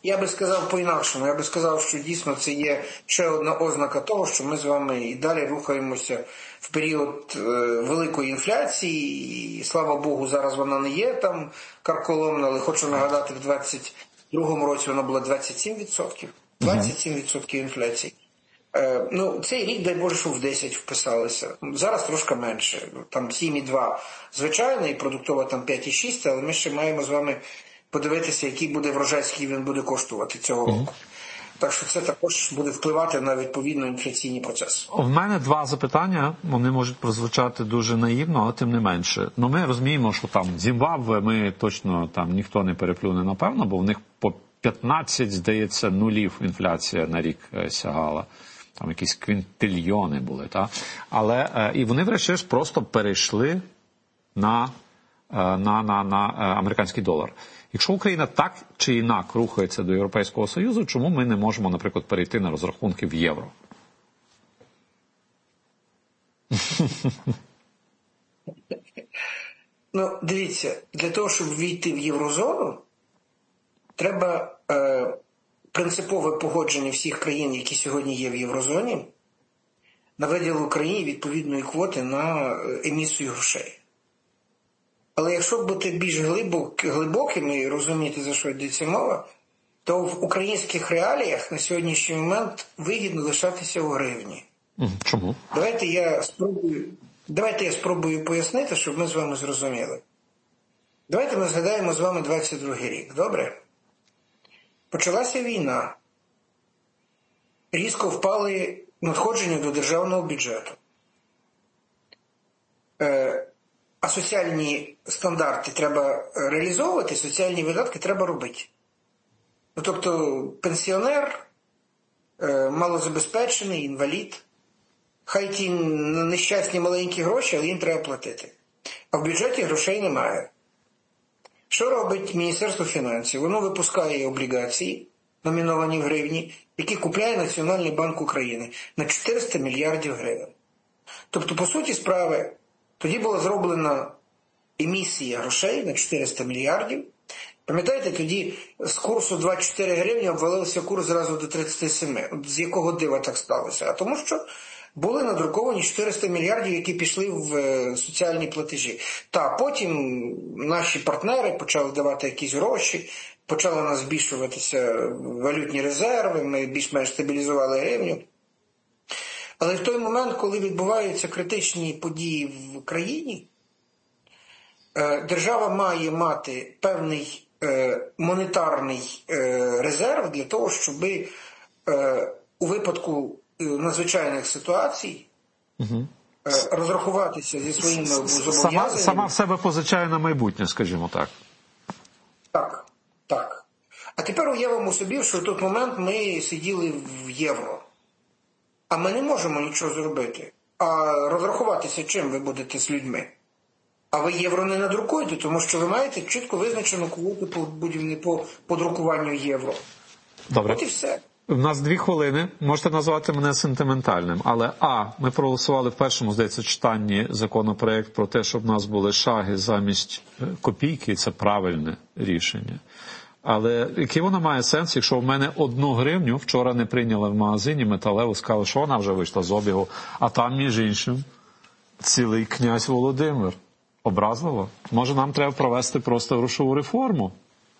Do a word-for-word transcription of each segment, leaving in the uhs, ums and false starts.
я би сказав по-інакшому. Я би сказав, що дійсно це є ще одна ознака того, що ми з вами і далі рухаємося в період е, великої інфляції. І, слава Богу, зараз вона не є там карколомна, але хочу нагадати, в двадцять другому році вона була двадцять сім відсотків. двадцять сім відсотків інфляції. Е, ну, цей рік, дай Боже, що в десять вписалися. Зараз трошки менше. Там сім і два звичайно, і продуктова там п'ять і шість, але ми ще маємо з вами подивитися, який буде врожай, скільки він буде коштувати цього року. Mm-hmm. Так що це також буде впливати на відповідно інфляційні процеси. У мене два запитання, вони можуть прозвучати дуже наївно, але тим не менше. Ну, ми розуміємо, що там Зімбабве ми точно там ніхто не переплюне, напевно, бо в них по п'ятнадцять, здається, нулів інфляція на рік сягала. Там якісь квінтильйони були, так? Але е, і вони, врешті, просто перейшли на, е, на, на, на е, американський долар. Якщо Україна так чи інак рухається до Європейського Союзу, чому ми не можемо, наприклад, перейти на розрахунки в євро? Ну, дивіться, для того, щоб війти в єврозону, треба е, принципове погодження всіх країн, які сьогодні є в єврозоні, на виділ Україні відповідної квоти на емісію грошей. Але якщо бути більш глибок, глибокими і розуміти, за що йдеться мова, то в українських реаліях на сьогоднішній момент вигідно лишатися у гривні. Чому? Давайте я спробую, давайте я спробую пояснити, щоб ми з вами зрозуміли. Давайте ми згадаємо з вами двадцять другий рік, добре? Почалася війна. Різко впали надходження до державного бюджету. Е, а соціальні стандарти треба реалізовувати, соціальні видатки треба робити. Ну, тобто пенсіонер, е, малозабезпечений, інвалід, хай ті нещасні маленькі гроші, але їм треба платити. А в бюджеті грошей немає. Що робить Міністерство фінансів? Воно випускає облігації, номіновані в гривні, які купляє Національний банк України на чотириста мільярдів гривень. Тобто, по суті справи, тоді була зроблена емісія грошей на чотириста мільярдів. Пам'ятаєте, тоді з курсу двадцять чотири гривні обвалився курс зразу до тридцять сім. От з якого дива так сталося? А тому що були надруковані чотириста мільярдів, які пішли в соціальні платежі. Та потім наші партнери почали давати якісь гроші, почали у нас збільшуватися валютні резерви, ми більш-менш стабілізували гривню. Але в той момент, коли відбуваються критичні події в країні, держава має мати певний монетарний резерв для того, щоб у випадку надзвичайних ситуацій угу. розрахуватися зі своїми зобов'язаннями. Сама, сама в себе позичає на майбутнє, скажімо так. Так, так. А тепер уявимо собі, що в той момент ми сиділи в євро. А ми не можемо нічого зробити. А розрахуватися чим ви будете з людьми? А ви євро не надрукуєте, тому що ви маєте чітко визначену квоту по, по, по друкуванню євро. Добре. От і все. У нас дві хвилини. Можете назвати мене сентиментальним. Але, а, ми проголосували в першому, здається, читанні законопроект про те, щоб у нас були шаги замість копійки, і це правильне рішення. Але який воно має сенс, якщо в мене одну гривню вчора не прийняли в магазині металеву, сказали, що вона вже вийшла з обігу, а там, між іншим, цілий князь Володимир. Образливо? Може, нам треба провести просто грошову реформу?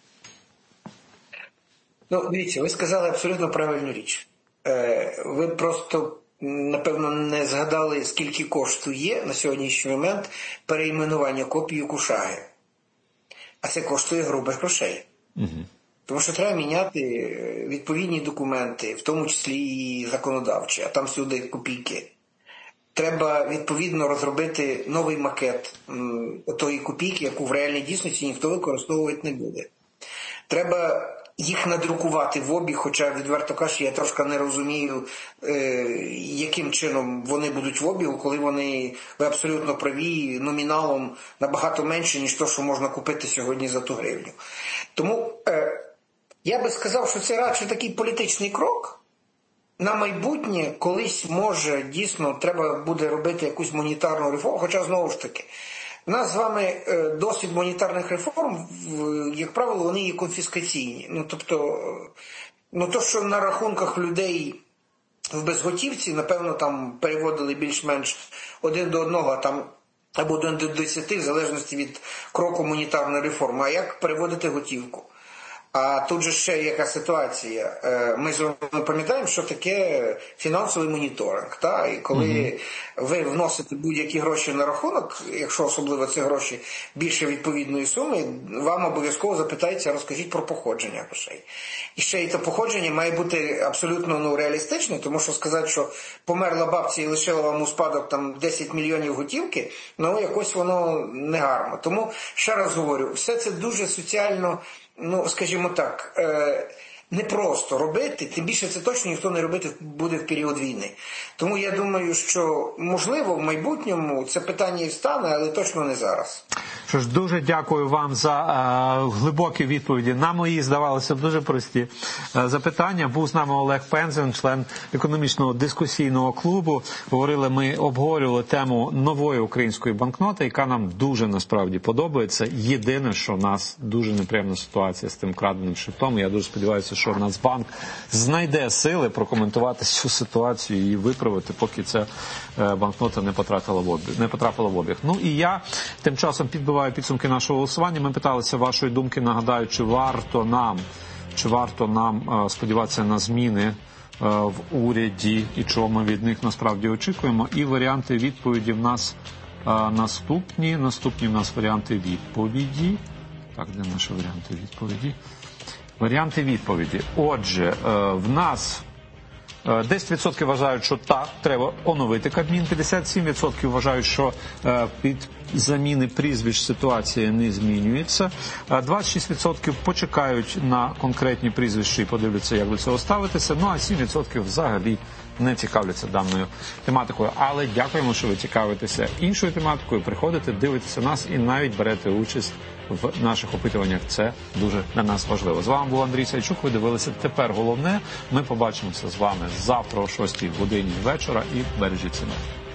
Ну, дивіться, ви сказали абсолютно правильну річ. Е, ви просто, напевно, не згадали, скільки коштує на сьогоднішній момент перейменування копії Кушаги. А це коштує грубих грошей. Угу. Тому що треба міняти відповідні документи, в тому числі і законодавчі, а там сюди копійки. Треба, відповідно, розробити новий макет тої копійки, яку в реальній дійсності ніхто використовувати не буде. Треба їх надрукувати в обіг, хоча, відверто кажучи, я трошки не розумію, е, яким чином вони будуть в обігу, коли вони, ви абсолютно праві, номіналом набагато менше, ніж то, що можна купити сьогодні за ту гривню. Тому е, я би сказав, що це радше такий політичний крок. На майбутнє колись, може, дійсно, треба буде робити якусь монетарну реформу, хоча, знову ж таки, У нас з вами досвід монетарних реформ, як правило, вони є конфіскаційні. Ну, тобто, ну, то, що на рахунках людей в безготівці, напевно, там переводили більш-менш один до одного, а там або один до десяти, в залежності від кроку монетарної реформи. А як переводити готівку? А тут же ще яка ситуація. Ми з вами пам'ятаємо, що таке фінансовий моніторинг. Та? І коли mm-hmm. ви вносите будь-які гроші на рахунок, якщо особливо ці гроші більше відповідної суми, вам обов'язково запитається, розкажіть про походження грошей. І ще й це походження має бути абсолютно ну, реалістичне, тому що сказати, що померла бабця і лишила вам у спадок там десять мільйонів готівки, ну якось воно негарно. Тому, ще раз говорю, все це дуже соціально, ну, скажімо так, не просто робити, тим більше це точно ніхто не робити буде в період війни. Тому я думаю, що, можливо, в майбутньому це питання і встане, але точно не зараз. Що ж, дуже дякую вам за е, глибокі відповіді на мої, здавалося б, дуже прості е, запитання. Був з нами Олег Пензен, член економічного дискусійного клубу. Говорили ми, обговорювали тему нової української банкноти, яка нам дуже насправді подобається. Єдине, що в нас дуже неприємна ситуація з тим краденим шрифтом. Я дуже сподіваюся, що Нацбанк знайде сили прокоментувати цю ситуацію і виправити, поки ця е, банкнота не потрапила в обіг. Не потрапила в обіг. Ну і я тим часом підбиваю підсумки нашого голосування. Ми питалися вашої думки, нагадаю, чи варто нам, чи варто нам е, сподіватися на зміни е, в уряді і чого ми від них насправді очікуємо. І варіанти відповіді в нас е, наступні. Наступні в нас варіанти відповіді. Так, де наші варіанти відповіді? Варіанти відповіді. Отже, е, в нас десять відсотків вважають, що так, треба оновити Кабмін, п'ятдесят сім відсотків вважають, що е, під заміни прізвищ ситуація не змінюється, двадцять шість відсотків почекають на конкретні прізвища і подивляться, як до цього ставитися, ну а сім відсотків взагалі не цікавляться даною тематикою. Але дякуємо, що ви цікавитеся іншою тематикою, приходите, дивитеся нас і навіть берете участь в наших опитуваннях. Це дуже для нас важливо. З вами був Андрій Сайчук, ви дивилися «Тепер головне». Ми побачимося з вами завтра о шостій годині вечора і бережіть себе.